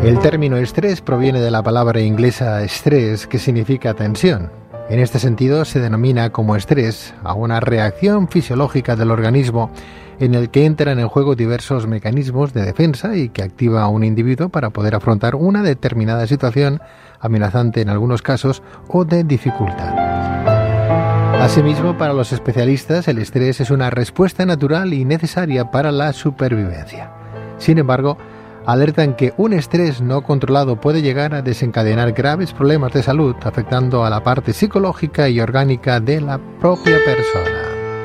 El término estrés proviene de la palabra inglesa stress, que significa tensión. En este sentido, se denomina como estrés a una reacción fisiológica del organismo en el que entran en juego diversos mecanismos de defensa y que activa a un individuo para poder afrontar una determinada situación amenazante en algunos casos o de dificultad. Asimismo, para los especialistas, el estrés es una respuesta natural y necesaria para la supervivencia. Sin embargo, alertan que un estrés no controlado puede llegar a desencadenar graves problemas de salud, afectando a la parte psicológica y orgánica de la propia persona.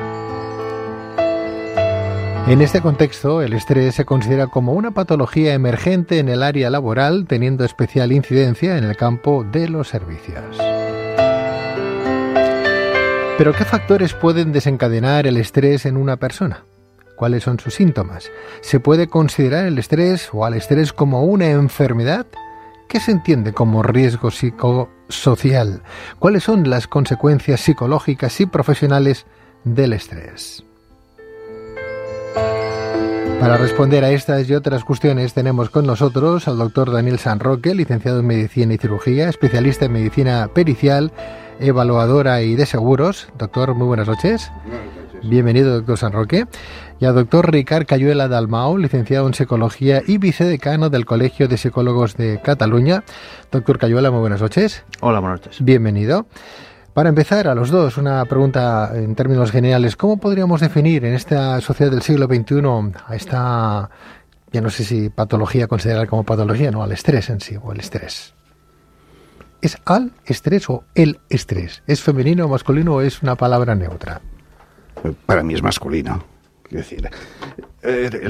En este contexto, el estrés se considera como una patología emergente en el área laboral, teniendo especial incidencia en el campo de los servicios. ¿Pero qué factores pueden desencadenar el estrés en una persona? ¿Cuáles son sus síntomas? ¿Se puede considerar el estrés o al estrés como una enfermedad? ¿Qué se entiende como riesgo psicosocial? ¿Cuáles son las consecuencias psicológicas y profesionales del estrés? Para responder a estas y otras cuestiones tenemos con nosotros al doctor Daniel San Roque, licenciado en Medicina y Cirugía, especialista en Medicina Pericial, evaluadora y de seguros. Doctor, muy buenas noches. Bienvenido, doctor San Roque. Y al doctor Ricard Cayuela Dalmau, licenciado en Psicología y vicedecano del Colegio de Psicólogos de Cataluña. Doctor Cayuela, muy buenas noches. Hola, buenas noches. Bienvenido. Para empezar, a los dos, una pregunta en términos generales. ¿Cómo podríamos definir en esta sociedad del siglo XXI a esta, ya no sé si patología, considerar como patología, no, al estrés en sí, o el estrés? ¿Es al estrés o el estrés? ¿Es femenino o masculino o es una palabra neutra? Para mí es masculino. Quiero decir,